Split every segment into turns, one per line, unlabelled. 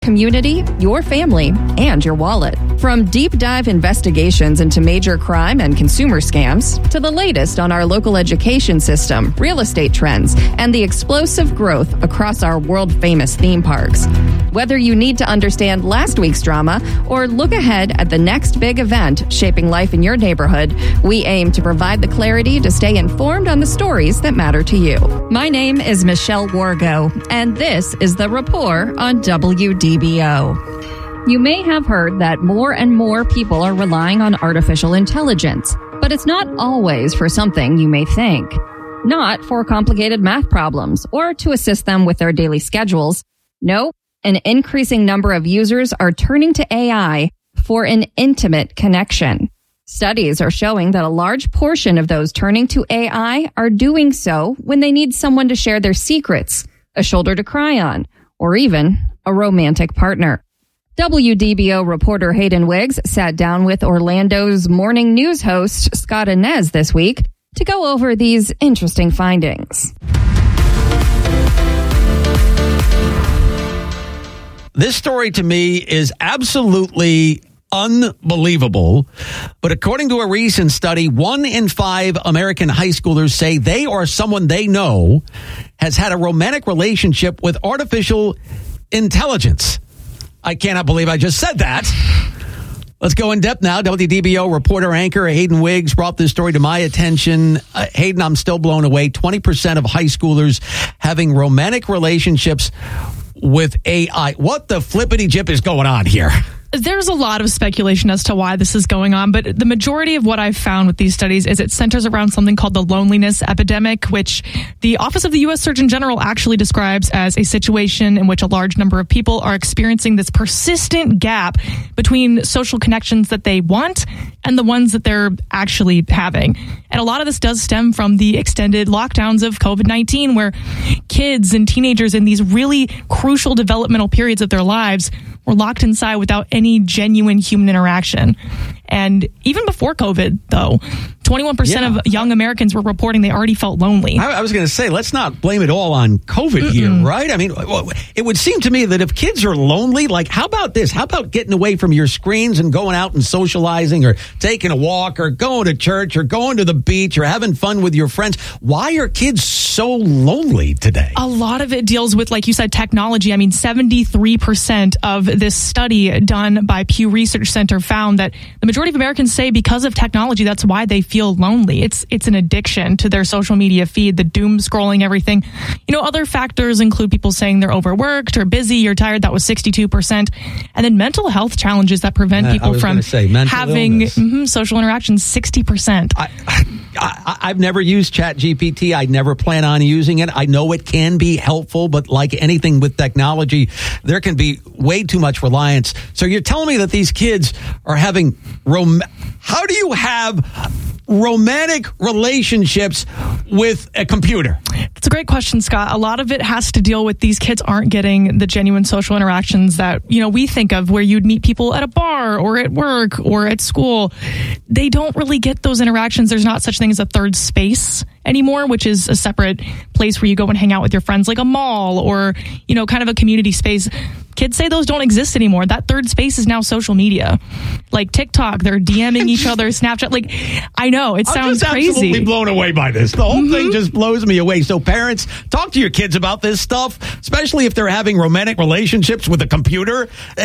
community, your family, and your wallet. From deep dive investigations into major crime and consumer scams to the latest on our local education system, real estate trends, and the explosive growth across our world-famous theme parks. Whether you need to understand last week's drama or look ahead at the next big event shaping life in your neighborhood, we aim to provide the clarity to stay informed on the stories that matter to you. My name is Michelle Wargo, and this is The Rapport on WDBO. You may have heard that more and more people are relying on artificial intelligence, but it's not always for something you may think. Not for complicated math problems or to assist them with their daily schedules. No, an increasing number of users are turning to AI for an intimate connection. Studies are showing that a large portion of those turning to AI are doing so when they need someone to share their secrets, a shoulder to cry on, or even a romantic partner. WDBO reporter Hayden Wiggs sat down with Orlando's morning news host Scott Inez this week to go over these interesting findings.
This story to me is absolutely unbelievable. But according to a recent study, 1 in 5 American high schoolers say they or someone they know has had a romantic relationship with artificial intelligence. I cannot believe I just said that. Let's go in depth now. WDBO reporter anchor Hayden Wiggs brought this story to my attention. Hayden, I'm still blown away. 20% of high schoolers having romantic relationships with AI. What the flippity jip is going on here?
There's a lot of speculation as to why this is going on, but the majority of what I've found with these studies is it centers around something called the loneliness epidemic, which the Office of the U.S. Surgeon General actually describes as a situation in which a large number of people are experiencing this persistent gap between social connections that they want and the ones that they're actually having. And a lot of this does stem from the extended lockdowns of COVID-19, where kids and teenagers in these really crucial developmental periods of their lives were locked inside without any genuine human interaction. And even before COVID, though, 21% of young Americans were reporting they already felt lonely.
I was going to say, let's not blame it all on COVID here, right? I mean, it would seem to me that if kids are lonely, like, how about this? How about getting away from your screens and going out and socializing or taking a walk or going to church or going to the beach or having fun with your friends? Why are kids so lonely today?
A lot of it deals with, like you said, technology. I mean, 73% of this study done by Pew Research Center found that the majority of Americans say because of technology, that's why they feel lonely. It's an addiction to their social media feed, the doom scrolling, everything. You know, other factors include people saying they're overworked or busy or tired. That was 62%. And then mental health challenges that prevent people from having social interactions, 60%.
I've never used ChatGPT. I never plan on using it. I know it can be helpful, but like anything with technology, there can be way too much reliance. So you're telling me that these kids are having how do you have romantic relationships with a computer?
That's a great question, Scott. A lot of it has to deal with these kids aren't getting the genuine social interactions that, you know, we think of where you'd meet people at a bar or at work or at school. They don't really get those interactions. There's not such thing as a third space anymore, which is a separate place where you go and hang out with your friends, like a mall or, you know, kind of a community space. Kids say those don't exist anymore. That third space is now social media. Like TikTok, they're DMing each other, Snapchat. Like, I know, it sounds crazy. I'm
absolutely blown away by this. The whole thing just blows me away. So parents, talk to your kids about this stuff, especially if they're having romantic relationships with a computer.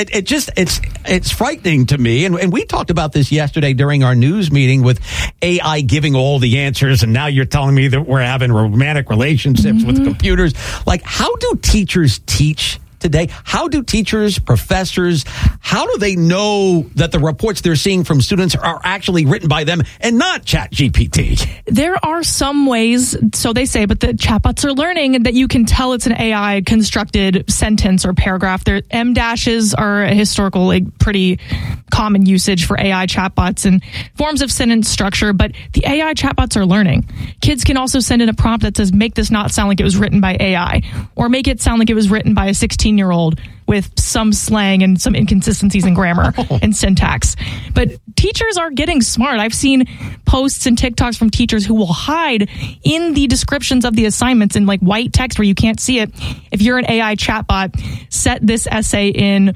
It's frightening to me. And we talked about this yesterday during our news meeting with AI giving all the answers. And now you're telling me that we're having romantic relationships with computers. Like, how do teachers teach today? How do teachers, professors, how do they know that the reports they're seeing from students are actually written by them and not ChatGPT?
There are some ways, so they say, but the chatbots are learning that you can tell it's an AI constructed sentence or paragraph. Their M dashes are a historical, like, pretty common usage for AI chatbots and forms of sentence structure, but the AI chatbots are learning. Kids can also send in a prompt that says, make this not sound like it was written by AI, or make it sound like it was written by a 16-year-old with some slang and some inconsistencies in grammar and syntax. But teachers are getting smart. I've seen posts and TikToks from teachers who will hide in the descriptions of the assignments in like white text where you can't see it. If you're an AI chatbot, set this essay in